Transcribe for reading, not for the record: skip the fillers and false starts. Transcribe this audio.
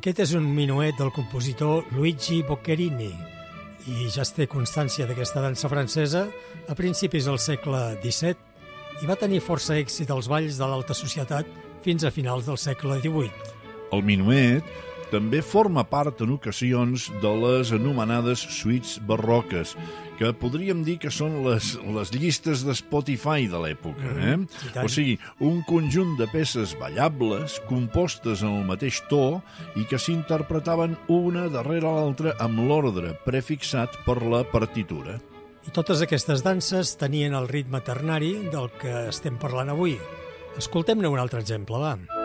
Aquest és un minuet del compositor Luigi Boccherini i ja es té constància d'aquesta dansa francesa a principis del segle XVII i va tenir força èxit als balls de l'alta societat fins a finals del segle XVIII. El minuet també forma part en ocasions de les anomenades suites barroques, que podríem dir que són les llistes de Spotify de l'època. O sigui, un conjunt de peces ballables, compostes en el mateix to i que s'interpretaven una darrere l'altra amb l'ordre prefixat per la partitura. I totes aquestes danses tenien el ritme ternari del que estem parlant avui. Escoltem-ne un altre exemple, va.